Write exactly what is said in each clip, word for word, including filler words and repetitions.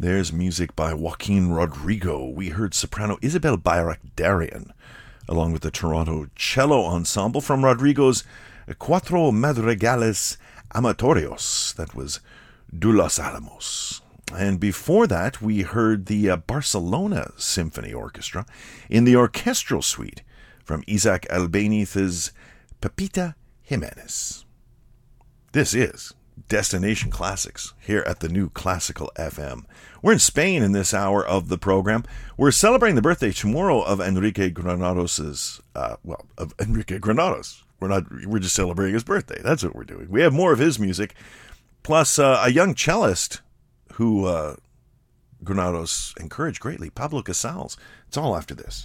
There's music by Joaquin Rodrigo. We heard soprano Isabel Bayrak-Darian, along with the Toronto Cello Ensemble from Rodrigo's Cuatro Madrigales Amatorios. That was De Los Alamos. And before that, we heard the uh, Barcelona Symphony Orchestra in the orchestral suite from Isaac Albéniz's Pepita Jimenez. This is Destination Classics here at the New Classical F M. We're in Spain in this hour of the program. We're celebrating the birthday tomorrow of Enrique Granados's, uh, well, of Enrique Granados. We're not, we're just celebrating his birthday. That's what we're doing. We have more of his music, plus uh, a young cellist who uh, Granados encouraged greatly, Pablo Casals. It's all after this.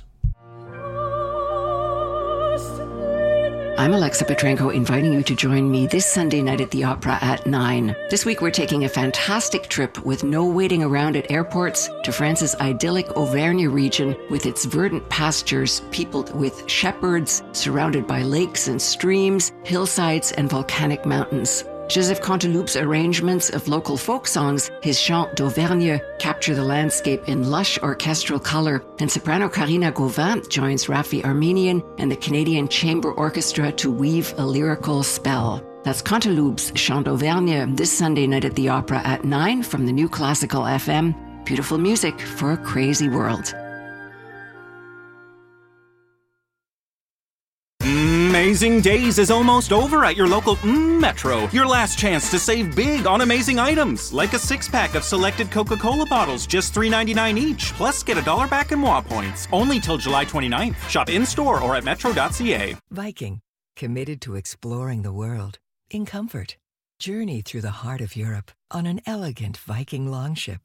I'm Alexa Petrenko, inviting you to join me this Sunday night at the Opera at nine. This week we're taking a fantastic trip with no waiting around at airports to France's idyllic Auvergne region with its verdant pastures peopled with shepherds, surrounded by lakes and streams, hillsides and volcanic mountains. Joseph Canteloup's arrangements of local folk songs, his Chants d'Auvergne, capture the landscape in lush orchestral color, and soprano Karina Gauvin joins Rafi Armenian and the Canadian Chamber Orchestra to weave a lyrical spell. That's Canteloup's Chants d'Auvergne this Sunday night at the Opera at nine from the New Classical F M. Beautiful music for a crazy world. Amazing Days is almost over at your local mm, Metro. Your last chance to save big on amazing items, like a six-pack of selected Coca-Cola bottles, just three ninety-nine each, plus get a dollar back in W A points, only till July twenty-ninth. Shop in-store or at metro dot c a. Viking, committed to exploring the world in comfort. Journey through the heart of Europe on an elegant Viking longship